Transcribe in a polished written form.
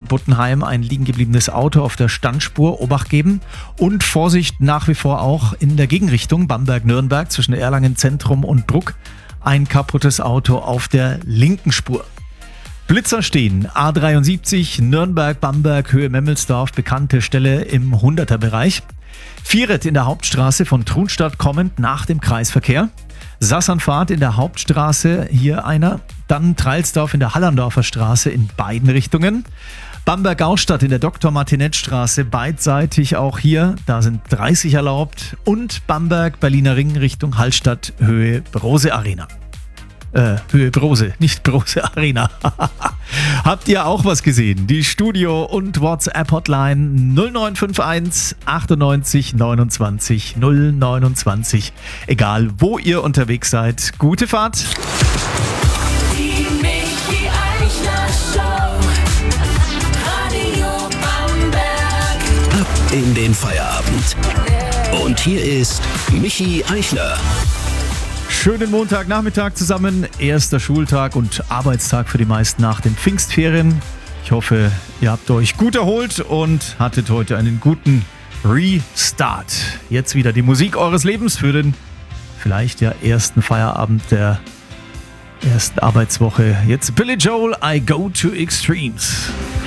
Buttenheim ein liegen gebliebenes Auto auf der Standspur. Obacht geben und Vorsicht nach wie vor auch in der Gegenrichtung Bamberg-Nürnberg zwischen Erlangen Zentrum und Bruck. Ein kaputtes Auto auf der linken Spur. Blitzer stehen, A73, Nürnberg-Bamberg, Höhe Memmelsdorf, bekannte Stelle im 100er-Bereich. Vieret in der Hauptstraße von Trunstadt kommend nach dem Kreisverkehr. Sassernfahrt in der Hauptstraße, hier einer. Dann Treilsdorf in der Hallandorfer Straße in beiden Richtungen. Bamberg-Austadt in der Dr.-Martinett-Straße beidseitig auch hier. Da sind 30 erlaubt. Und Bamberg-Berliner Ring Richtung Hallstatt, Höhe Brose Arena. Höhe Brose, nicht Brose Arena. Habt ihr auch was gesehen? Die Studio- und WhatsApp-Hotline 0951 98 29 029. Egal, wo ihr unterwegs seid. Gute Fahrt. Die Michi Eichler Show. Radio Bamberg. Ab in den Feierabend. Und hier ist Michi Eichler. Schönen Montagnachmittag zusammen. Erster Schultag und Arbeitstag für die meisten nach den Pfingstferien. Ich hoffe, ihr habt euch gut erholt und hattet heute einen guten Restart. Jetzt wieder die Musik eures Lebens für den vielleicht ja ersten Feierabend der ersten Arbeitswoche. Jetzt Billy Joel, I Go to Extremes.